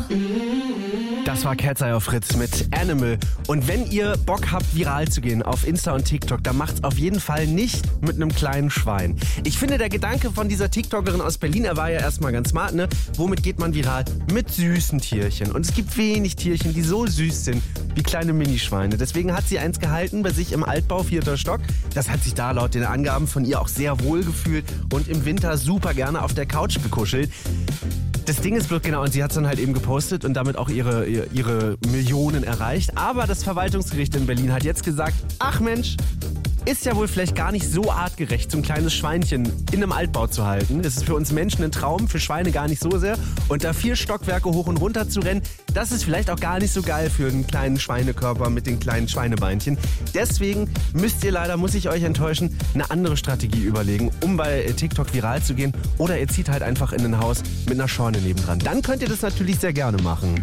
Das war Cat's Eye auf Fritz mit Animal. Und wenn ihr Bock habt, viral zu gehen auf Insta und TikTok, dann macht's auf jeden Fall nicht mit einem kleinen Schwein. Ich finde, der Gedanke von dieser TikTokerin aus Berlin, er war ja erstmal ganz smart, ne? Womit geht man viral? Mit süßen Tierchen. Und es gibt wenig Tierchen, die so süß sind wie kleine Minischweine. Deswegen hat sie eins gehalten bei sich im Altbau, 4. Stock. Das hat sich da laut den Angaben von ihr auch sehr wohl gefühlt und im Winter super gerne auf der Couch gekuschelt. Das Ding ist bloß genau, und sie hat es dann halt eben gepostet und damit auch ihre Millionen erreicht. Aber das Verwaltungsgericht in Berlin hat jetzt gesagt, ach Mensch, ist ja wohl vielleicht gar nicht so artgerecht, so ein kleines Schweinchen in einem Altbau zu halten. Das ist für uns Menschen ein Traum, für Schweine gar nicht so sehr. Und da 4 Stockwerke hoch und runter zu rennen, das ist vielleicht auch gar nicht so geil für einen kleinen Schweinekörper mit den kleinen Schweinebeinchen. Deswegen müsst ihr leider, muss ich euch enttäuschen, eine andere Strategie überlegen, um bei TikTok viral zu gehen. Oder ihr zieht halt einfach in ein Haus mit einer Scheune nebendran. Dann könnt ihr das natürlich sehr gerne machen.